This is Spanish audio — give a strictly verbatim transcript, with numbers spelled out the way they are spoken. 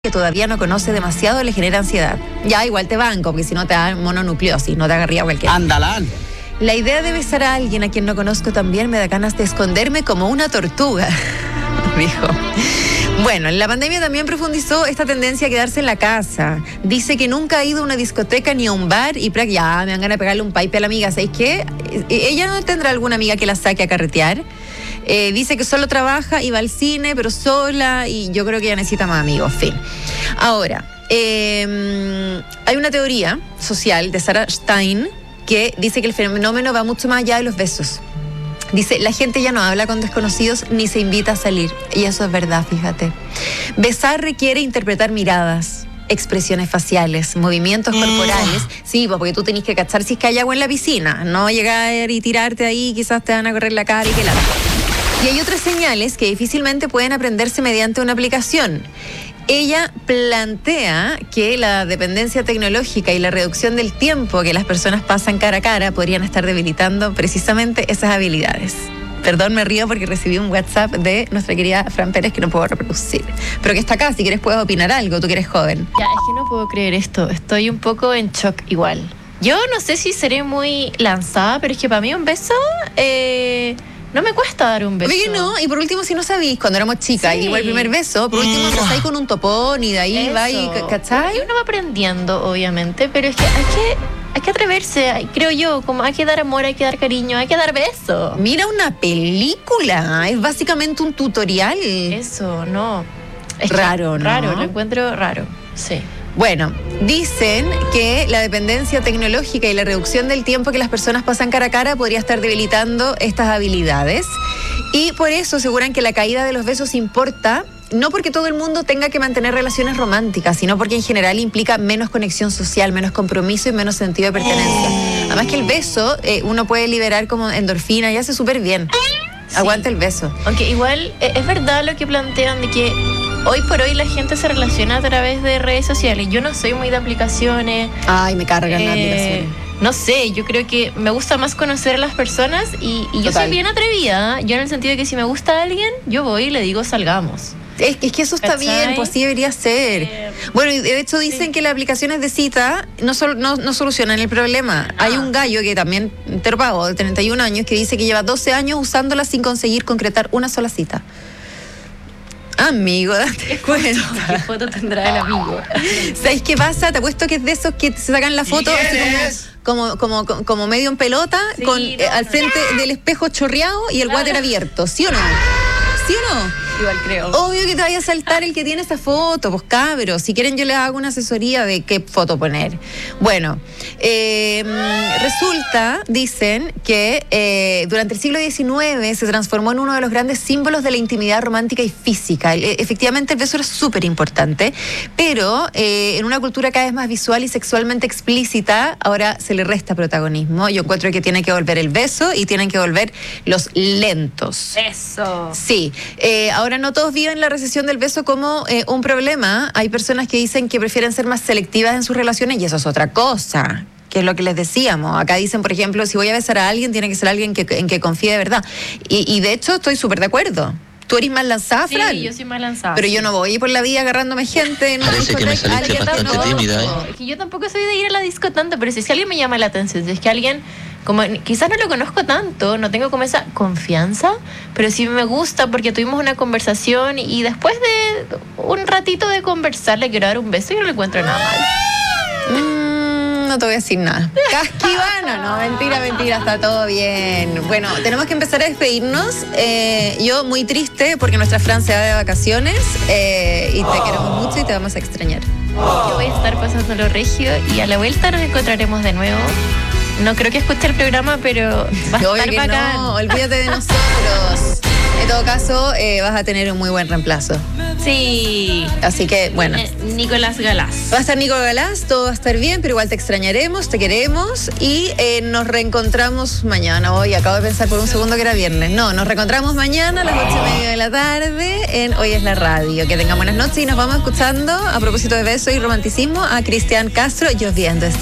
que todavía no conoce demasiado le genera ansiedad. Ya, igual te banco, porque si no te da mononucleosis, no te agarría cualquiera. Andalán. La idea de besar a alguien a quien no conozco también me da ganas de esconderme como una tortuga, dijo. Bueno, la pandemia también profundizó esta tendencia a quedarse en la casa. Dice que nunca ha ido a una discoteca ni a un bar y pra- ya me dan ganas de pegarle un pipe a la amiga. ¿Sabéis qué? Ella no tendrá alguna amiga que la saque a carretear. Eh, dice que solo trabaja y va al cine, pero sola, y yo creo que ella necesita más amigos, fin. Ahora, eh, hay una teoría social de Sarah Stein que dice que el fenómeno va mucho más allá de los besos. Dice, la gente ya no habla con desconocidos ni se invita a salir. Y eso es verdad, fíjate. Besar requiere interpretar miradas, expresiones faciales, movimientos corporales. Sí, pues porque tú tenés que cachar si es que hay agua en la piscina. No llegar y tirarte ahí, quizás te van a correr la cara y que la... Y hay otras señales que difícilmente pueden aprenderse mediante una aplicación. Ella plantea que la dependencia tecnológica y la reducción del tiempo que las personas pasan cara a cara podrían estar debilitando precisamente esas habilidades. Perdón, me río porque recibí un WhatsApp de nuestra querida Fran Pérez que no puedo reproducir. Pero que está acá, si quieres puedes opinar algo, tú que eres joven. Ya, es que no puedo creer esto, estoy un poco en shock igual. Yo no sé si seré muy lanzada, pero es que para mí un beso... Eh... No me cuesta dar un beso. Oye, no, y por último, si no sabís, cuando éramos chicas, Sí. igual el primer beso, por último empezáis con un topón y de ahí Eso. va y, ¿cachai? Y uno va aprendiendo, obviamente, pero es que hay que, hay que atreverse, hay- creo yo, como hay que dar amor, hay que dar cariño, hay que dar beso. Mira una película, es básicamente un tutorial. Eso, no. Es que Raro, ¿no? Raro, lo encuentro raro, sí. Bueno, dicen que la dependencia tecnológica y la reducción del tiempo que las personas pasan cara a cara podría estar debilitando estas habilidades. Y por eso aseguran que la caída de los besos importa, no porque todo el mundo tenga que mantener relaciones románticas, sino porque en general implica menos conexión social, menos compromiso y menos sentido de pertenencia. Además que el beso, eh, uno puede liberar como endorfina y hace súper bien. Sí. Aguanta el beso. Aunque igual eh, es verdad lo que plantean de que hoy por hoy la gente se relaciona a través de redes sociales. Yo no soy muy de aplicaciones. Ay, me cargan las Eh, aplicaciones. no sé, yo creo que me gusta más conocer a las personas y, y yo Total. soy bien atrevida. Yo en el sentido de que si me gusta a alguien, yo voy y le digo salgamos. Es, es que eso está ¿Cachai? bien, pues sí debería ser. Eh, Bueno, y de hecho dicen sí. que las aplicaciones de cita no, sol- no, no solucionan el problema. Hay un gallo que también, terpago, de treinta y un años, que dice que lleva doce años usándola sin conseguir concretar una sola cita. Amigo, date cuenta. ¿Qué foto tendrá el amigo? ¿Sabes qué pasa? Te apuesto que es de esos que se sacan la foto quién así es? como, como, como, como medio en pelota, Sí, con, no, eh, al no. frente del espejo chorreado y el Ah. water abierto. ¿Sí o no? ¿Sí o no? Igual creo. Obvio que te vaya a saltar el que tiene esa foto, pues cabros. Si quieren yo les hago una asesoría de qué foto poner. Bueno, eh, resulta, dicen, que eh, durante el siglo diecinueve se transformó en uno de los grandes símbolos de la intimidad romántica y física. El- efectivamente el beso era súper importante, pero eh, en una cultura cada vez más visual y sexualmente explícita, ahora se le resta protagonismo. Yo encuentro que tiene que volver el beso y tienen que volver los lentos. Eso. Sí, eh, ahora no todos viven la recesión del beso como eh, un problema. Hay personas que dicen que prefieren ser más selectivas en sus relaciones y eso es otra cosa, que es lo que les decíamos. Acá dicen, por ejemplo, si voy a besar a alguien, tiene que ser alguien que, en que confíe de verdad. Y, y de hecho estoy súper de acuerdo. Tú eres más lanzada, Sí, Fran. yo soy más lanzada. Pero sí. yo no voy por la vida agarrándome gente en una Parece que me discoteca. saliste Alguien bastante tampoco. tímida, ¿eh? Es que yo tampoco soy de ir a la disco tanto, pero si es que alguien me llama la atención, si es que alguien, como quizás no lo conozco tanto, no tengo como esa confianza, pero sí me gusta porque tuvimos una conversación y después de un ratito de conversar le quiero dar un beso y no le encuentro nada mal. Mm, no te voy a decir nada. Casquivano, no, mentira, mentira, está todo bien. Bueno, tenemos que empezar a despedirnos. Eh, yo muy triste porque nuestra Fran se va de vacaciones eh, y te queremos mucho y te vamos a extrañar. Yo voy a estar pasándolo regio y a la vuelta nos encontraremos de nuevo. No creo que escuche el programa, pero va a Obvio estar que bacán. no, olvídate de nosotros. En todo caso, eh, vas a tener un muy buen reemplazo. Sí. Así que, bueno. Eh, Nicolás Galás. Va a estar Nico Galás, todo va a estar bien, pero igual te extrañaremos, te queremos y eh, nos reencontramos mañana. Hoy acabo de pensar por un segundo que era viernes. No, nos reencontramos mañana a las ocho y media de la tarde en Hoy es la Radio. Que tengan buenas noches y nos vamos escuchando, a propósito de beso y romanticismo, a Cristian Castro, Yo viendo este